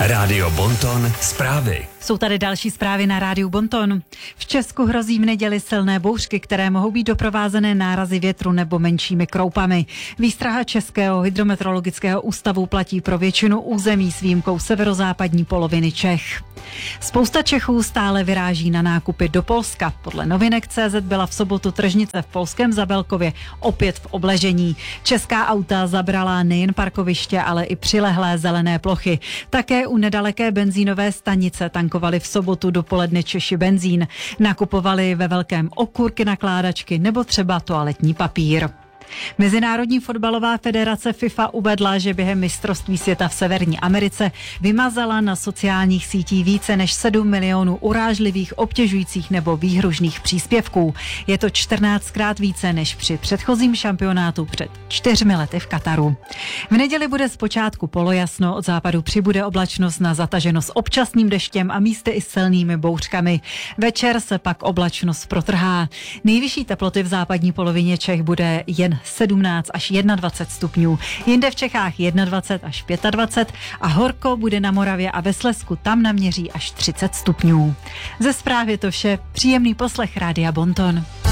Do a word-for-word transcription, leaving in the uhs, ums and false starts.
Rádio Bonton zprávy. Jsou tady další zprávy na rádiu Bonton. V Česku hrozí v neděli silné bouřky, které mohou být doprovázené nárazy větru nebo menšími kroupami. Výstraha Českého hydrometeorologického ústavu platí pro většinu území s výjimkou severozápadní poloviny Čech. Spousta Čechů stále vyráží na nákupy do Polska. Podle novinek tečka cé zet byla v sobotu tržnice v polském Zabelkově opět v obležení. Česká auta zabrala nejen parkoviště, ale i přilehlé zelené plochy. Také u nedaleké benzínové stanice tankovali v sobotu dopoledne Češi benzín. Nakupovali ve velkém okurky, nakládačky nebo třeba toaletní papír. Mezinárodní fotbalová federace FIFA uvedla, že během mistrovství světa v Severní Americe vymazala na sociálních sítích více než sedm milionů urážlivých, obtěžujících nebo výhružných příspěvků. Je to čtrnáctkrát více než při předchozím šampionátu před čtyřmi lety v Kataru. V neděli bude zpočátku polojasno, od západu přibude oblačnost na zataženo s občasným deštěm a místy i silnými bouřkami. Večer se pak oblačnost protrhá. Nejvyšší teploty v západní polovině Čech bude jen sedmnáct až dvacet jedna stupňů. Jinde v Čechách dvacet jedna až dvacet pět a horko bude na Moravě a ve Slezsku, tam naměří až třicet stupňů. Ze zprávy to vše. Příjemný poslech Rádia Bonton.